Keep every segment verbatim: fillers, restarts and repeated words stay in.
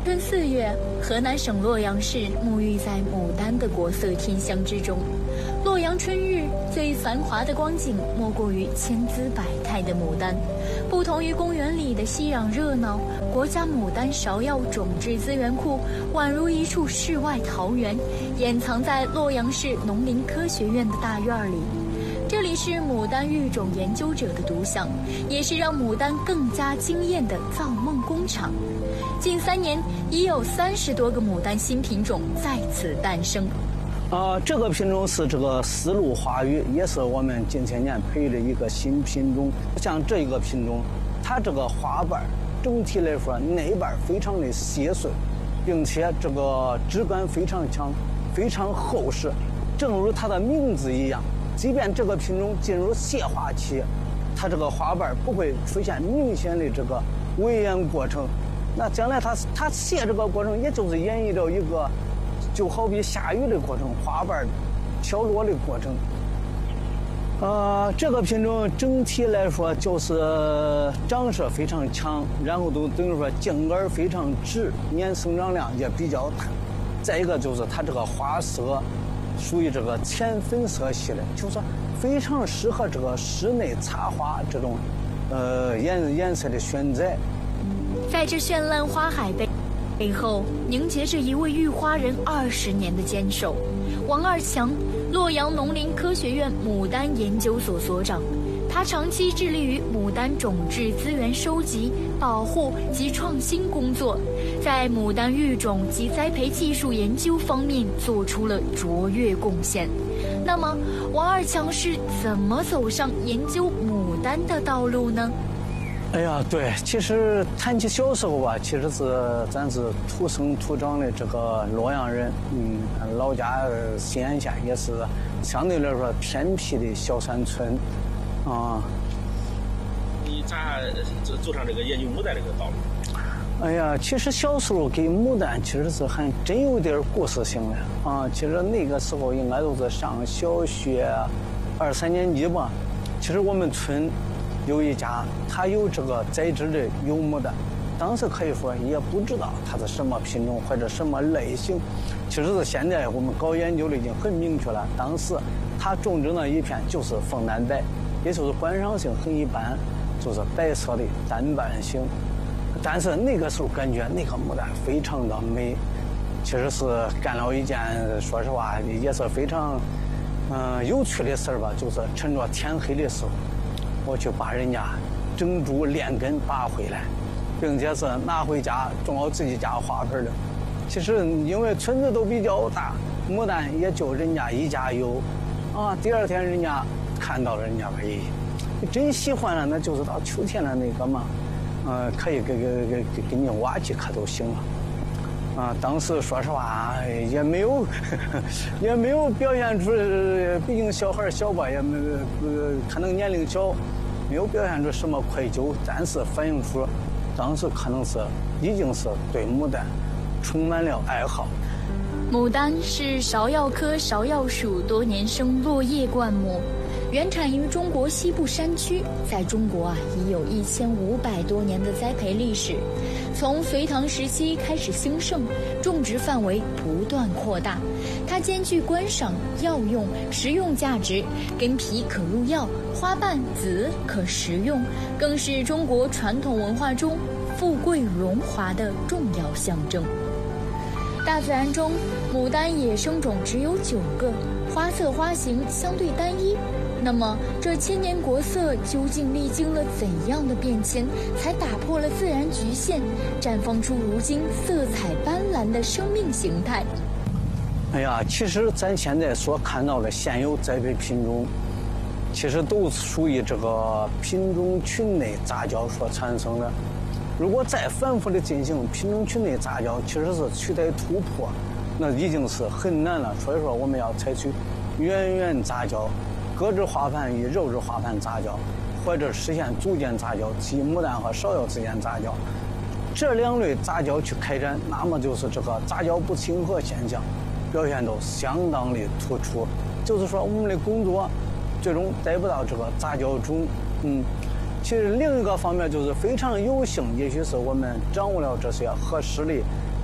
春四月，河南省洛阳市沐浴在牡丹的国色天香之中。洛阳春日最繁华的光景，莫过于千姿百态的牡丹。不同于公园里的熙攘热闹，国家牡丹芍药种质资源库宛如一处世外桃源，掩藏在洛阳市农林科学院的大院里。这里是牡丹育种研究者的独享，也是让牡丹更加惊艳的造梦工厂。近三年，已有三十多个牡丹新品种在此诞生。 啊、呃，这个品种是这个丝路花语，也是我们近些年培育的一个新品种。像这个品种，它这个花瓣整体来说内瓣非常的结实，并且这个质感非常强，非常厚实。正如它的名字一样，即便这个品种进入谢花期，它这个花瓣不会出现明显的这个萎延过程。那将来它它谢这个过程，也就是演绎着一个。就好比下雨的过程，花瓣飘落的过程。呃，这个品种整体来说就是长势非常强，然后都等于说茎杆非常直，年生长量也比较大。再一个就是它这个花色属于这个浅粉色系的，就是说非常适合这个室内插花这种呃颜颜色的选择。 在这绚烂花海背。背后凝结着一位育花人二十年的坚守。王二强，洛阳农林科学院牡丹研究所所长，他长期致力于牡丹种质资源收集、保护及创新工作，在牡丹育种及栽培技术研究方面做出了卓越贡献。那么，王二强是怎么走上研究牡丹的道路呢？ 哎呀，对，其实谈起小时候吧，其实是咱是土生土长的这个洛阳人，嗯，老家西安县也是相对来说偏僻的小山村，啊。 你咋走走上这个研究牡丹这个道路？ 哎呀，其实小时候给牡丹其实是还真有点故事性的啊。其实那个时候应该都是上小学二三年级吧。其实我们村。有一家，他有这个栽植的油牡丹，当时可以说也不知道它是什么品种或者什么类型。其实是现在我们搞研究的已经很明确了，当时他种植那一片就是凤丹白，也就是观赏性很一般，就是白色的单瓣型。但是那个时候感觉那个牡丹非常的美，其实是干了一件说实话也是非常嗯、呃、有趣的事儿吧，就是趁着天黑的时候。我去把人家整株连根拔回来，并且是拿回家种到自己家花盆的。其实因为村子都比较大，牡丹也就人家一家有，啊，第二天人家看到了，人家说：“咦，你真喜欢了，那就是到秋天的那个嘛，呃，可以给给给给给你挖几颗都行了。”啊，当时说实话也没有，也没有表现出，毕竟小孩小吧，也没呃可能年龄小，没有表现出什么愧疚，但是反映出当时可能是已经是对牡丹充满了爱好。 牡丹是芍药科芍药属多年生落叶灌木，原产于中国西部山区，在中国啊已有一千五百多年的栽培历史。从隋唐时期开始兴盛，种植范围不断扩大。它兼具观赏、药用、食用价值，根皮可入药，花瓣籽可食用，更是中国传统文化中富贵荣华的重要象征。大自然中，牡丹野生种只有九个，花色花型相对单一。那么，这千年国色究竟历经了怎样的变迁，才打破了自然局限，绽放出如今色彩斑斓的生命形态？ 哎呀，其实咱现在所看到的现有栽培品种，其实都属于这个品种群内杂交所产生的。如果再反复的进行品种群内杂交，其实是取得突破，那已经是很难了。所以说，我们要采取远远杂交。各枝花盘与肉枝花盘杂交，或者实现组件杂交，即牡丹和芍药之间杂交，这两类杂交去开展，那么就是这个杂交不亲和现象表现都相当的突出。就是说，我们的工作最终得不到这个杂交种。嗯，其实另一个方面就是非常有幸，也许是我们掌握了这些合适的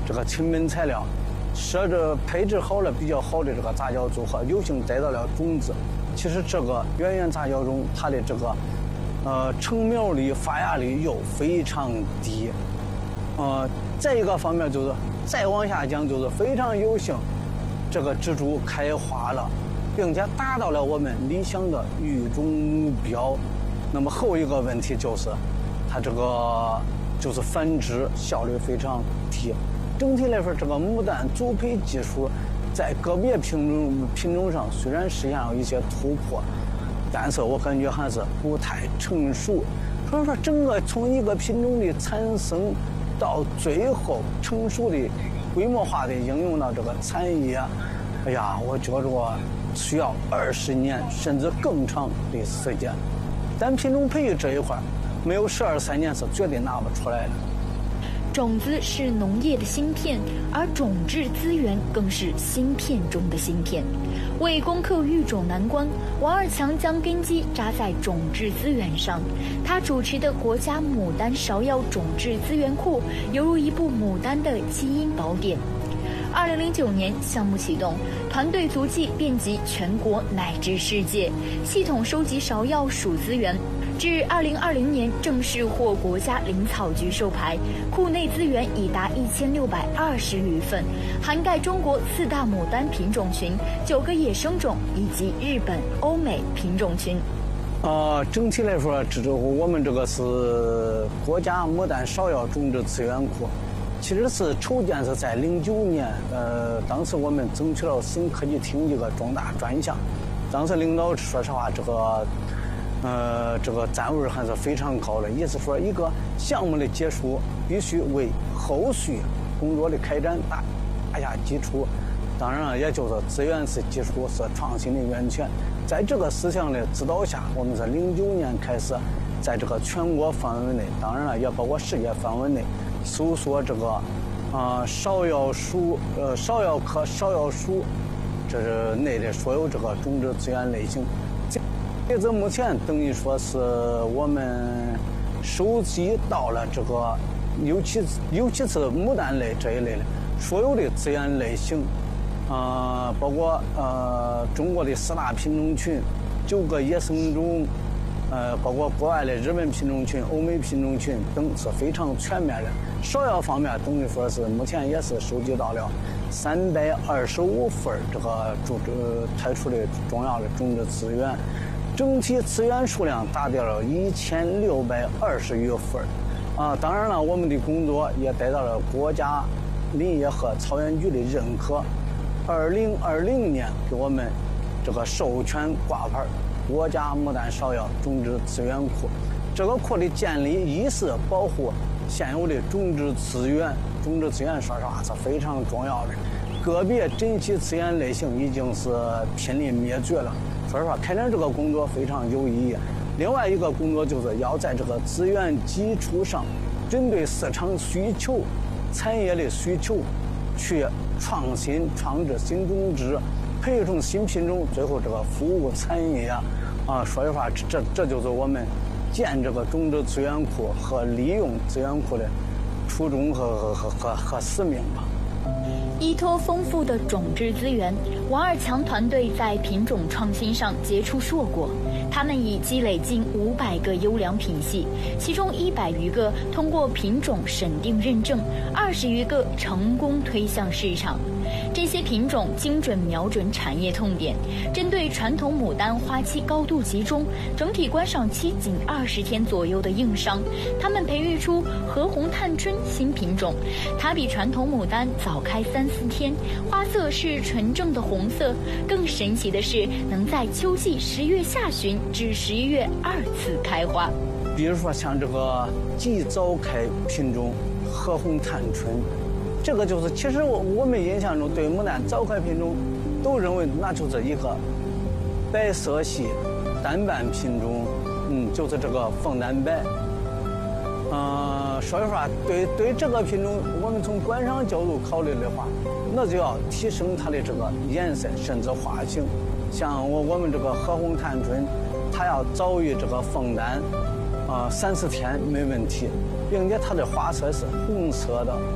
这个成本材料，设置配置好了比较好的这个杂交组合，有幸得到了种子。其实这个圆圆杂交种它的这个呃成苗率、发芽率又非常低。呃，再一个方面就是再往下讲，就是非常有幸，这个植株开花了，并且达到了我们理想的育种目标。那么后一个问题就是，它这个就是繁殖效率非常低。整体来说，这个牡丹组培技术在个别品种品种上虽然实现了一些突破，但是我感觉还是不太成熟。所以说，整个从一个品种的产生到最后成熟的规模化的应用到这个产业，哎呀，我觉着需要二十年甚至更长的时间。但品种培育这一块，没有十二三年是绝对拿不出来的。 种子是农业的芯片，而种质资源更是芯片中的芯片。为攻克育种难关，王二强将根基扎在种质资源上。他主持的国家牡丹芍药种质资源库，犹如一部牡丹的基因宝典。二零零九年，项目启动，团队足迹遍及全国乃至世界，系统收集芍药属资源。至二零二零年正式获国家林草局授牌，库内资源已达一千六百二十余份，涵盖中国四大牡丹品种群、九个野生种以及日本、欧美品种群。 呃，整体来说，这我们这个是国家牡丹芍药种植资源库，其实是筹建是在零九年，呃，当时我们争取了省科技厅一个重大专项，当时领导说实话，这个。呃，这个赞味还是非常高的。意思说，一个项目的结束必须为后续工作的开展打打下基础。当然了，也就是资源是基础，是创新的源泉。在这个思想的指导下，我们是零九年开始，在这个全国范围内，当然了，也包括世界范围内，搜索这个啊芍药属呃芍药科芍药属这是内的所有这个种植资源类型。截至目前，等于说是我们收集到了这个，尤其尤其是牡丹类这一类的所有的资源类型，呃，包括呃中国的四大品种群、九个野生种，呃，包括国外的日本品种群、欧美品种群等是非常全面的。芍药方面，等于说是目前也是收集到了三百二十五份这个种植排出的重要的种植资源。整体资源数量达到了一千六百二十余份，啊，当然了，我们的工作也得到了国家林业和草原局的认可。二零二零年给我们这个授权挂牌国家牡丹芍药种植资源库。这个库的建立，一是保护现有的种植资源，种植资源说实话是非常重要的。个别珍稀资源类型已经是濒临灭绝了。说实话，开展这个工作非常有意义。另外一个工作就是要在这个资源基础上，针对市场需求、产业的需求，去创新创制新种植，培育成新品种，最后这个服务产业啊，说实话，这这就是我们建这个种植资源库和利用资源库的初衷和和和和使命吧。 依托丰富的种质资源，王二强团队在品种创新上结出硕果。他们已积累近五百个优良品系，其中一百余个通过品种审定认证，二十余个成功推向市场。这些品种精准瞄准产业痛点，针对传统牡丹花期高度集中、整体观赏期仅二十天左右的硬伤，他们培育出和红探春新品种。它比传统牡丹早开三四天，花色是纯正的红色。更神奇的是，能在秋季十月下旬至十一月二次开花。 比如说像这个极早开品种和红探春。这个就是，其实我我们印象中对牡丹早开品种，都认为那就是一个白色系单瓣品种，嗯，就是这个凤丹白。呃，说实话，对对这个品种，我们从观赏角度考虑的话，那就要提升它的这个颜色甚至花型。像我我们这个和红探春，它要早于这个凤丹，呃，三四天没问题，并且它的花色是红色的。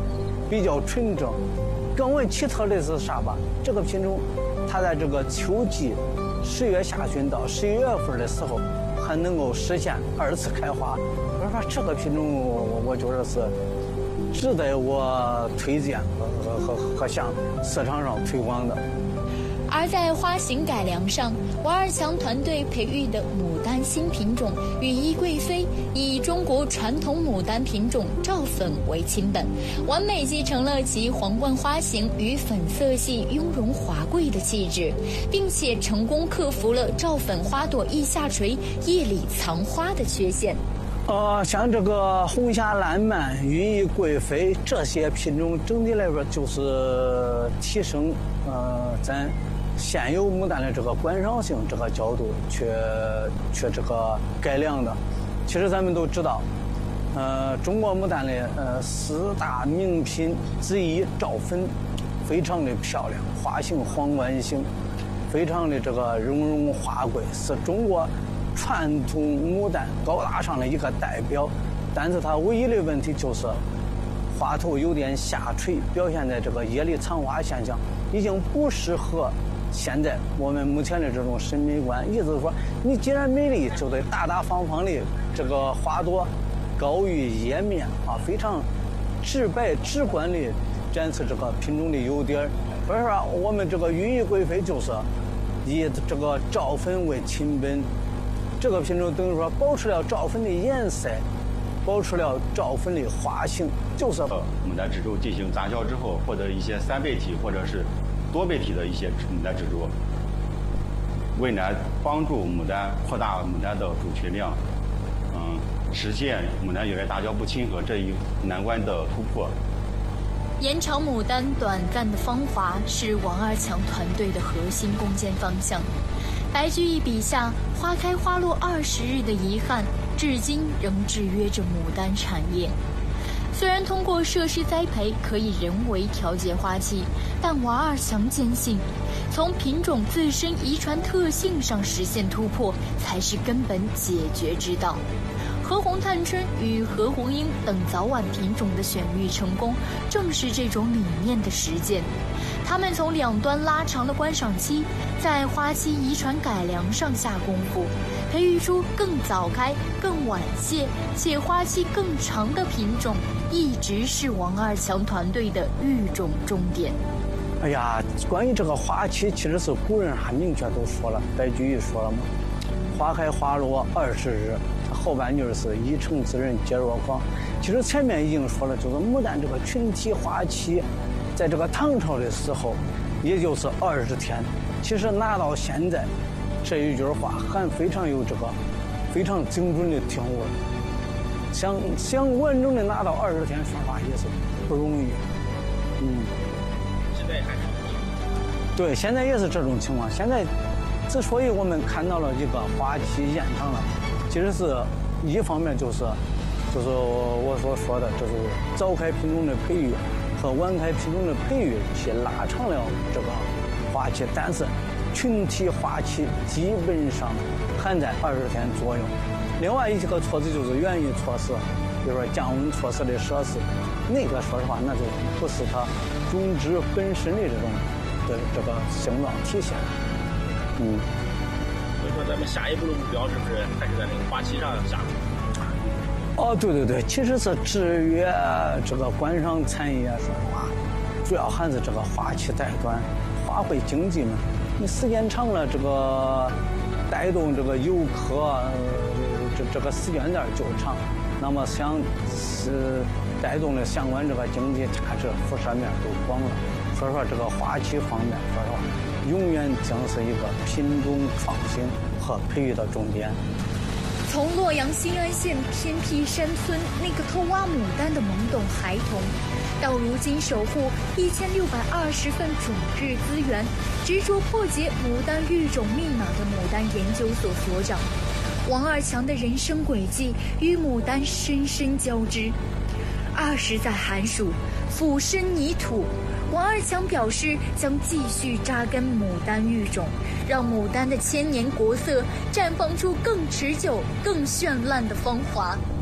比较纯正。更为奇特的是啥吧？这个品种，它在这个秋季十月下旬到十一月份的时候，还能够实现二次开花。所以说这个品种，我我觉得是值得我推荐和和和和向市场上推广的。 而在花型改良上，王二强团队培育的牡丹新品种羽衣贵妃，以中国传统牡丹品种赵粉为亲本，完美继承了其皇冠花型与粉色系雍容华贵的气质，并且成功克服了赵粉花朵易下垂、叶里藏花的缺陷。 呃，像这个红霞烂漫、羽衣贵妃这些品种，整体来说就是提升呃咱现有牡丹的这个观赏性这个角度去去这个改良的。其实咱们都知道，呃，中国牡丹的呃四大名品之一赵粉，非常的漂亮，花型皇冠型，非常的这个雍容华贵，是中国传统牡丹高大上的一个代表。但是它唯一的问题就是花头有点下垂，表现在这个叶里藏花现象，已经不适合现在我们目前的这种审美观。意思是说，你既然美丽，就得大大方方的这个花朵高于叶面啊，非常直白直观的展示这个品种的优点。所以说，我们这个羽衣贵妃就是以这个赵粉为亲本，这个品种等于说保持了赵粉的颜色，保持了赵粉的花型，就是牡丹植株进行杂交之后，获得一些三倍体或者是多倍体的一些牡丹植株，未来帮助牡丹扩大牡丹的主群量，嗯，实现牡丹园大交不亲和这一难关的突破。 延长牡丹短暂的芳华是王二强团队的核心攻坚方向。白居易笔下花开花落二十日的遗憾，至今仍制约着牡丹产业。虽然通过设施栽培可以人为调节花期，但王二强坚信，从品种自身遗传特性上实现突破，才是根本解决之道。和红探春与和红英等早晚品种的选育成功，正是这种理念的实践。他们从两端拉长了观赏期，在花期遗传改良上下功夫，培育出更早开、更晚谢且花期更长的品种，一直是王二强团队的育种重点。 哎呀，关于这个花期，其实是古人还明确都说了，白居易说了嘛，花开花落二十日，后半句是一城之人皆若狂。其实前面已经说了，就是牡丹这个群体花期，在这个唐朝的时候，也就是二十天。其实拿到现在，这一句话还非常有这个非常精准的听味。想想完整的拿到二十天，说话也是不容易。嗯， 现在还是对，现在也是这种情况。现在之所以我们看到了一个花期延长了，其实是一方面就是就是我所说的，就是早开品种的培育和晚开品种的培育去拉长了这个花期，但是群体花期基本上还在二十天左右。另外一个措施就是园艺措施，比如说降温措施的设施，那个说实话那就不是它种植本身的这种的这个性状体现。嗯， 所以说咱们下一步的目标是不是还是在那个花期上下？ 哦，对对对，其实是制约这个观赏产业，说实话，主要还是这个花期太短，花卉经济嘛，你时间长了，这个带动这个游客，呃、这这个时间段就长，那么想是带动的相关这个经济价值辐射面都广了。所以说这个花期方面，说实话，永远将是一个品种创新和培育的重点。 从洛阳新安县偏僻山村那个偷挖牡丹的懵懂孩童，到如今守护一千六百二十份种质资源，执着破解牡丹育种密码的牡丹研究所所长，王二强的人生轨迹与牡丹深深交织。二十载寒暑，俯身泥土，王二强表示将继续扎根牡丹育种，让牡丹的千年国色绽放出更持久、更绚烂的芳华。